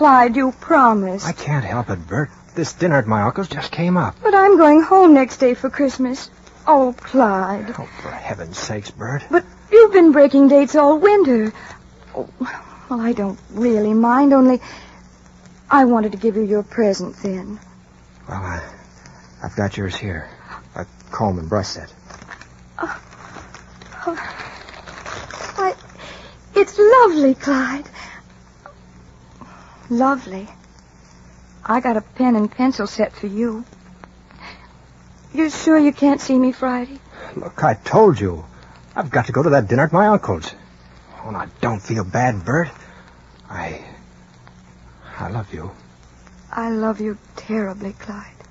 Clyde, you promised. I can't help it, Bert. This dinner at my uncle's just came up. But I'm going home next day for Christmas. Oh, Clyde. Oh, for heaven's sakes, Bert. But you've been breaking dates all winter. Oh, well, I don't really mind, only I wanted to give you your present then. Well, I've got yours here. A comb and brush set. It's lovely, Clyde. Lovely. I got a pen and pencil set for you. You're sure you can't see me Friday? Look, I told you. I've got to go to that dinner at my uncle's. Oh, now, don't feel bad, Bert. I love you. I love you terribly, Clyde.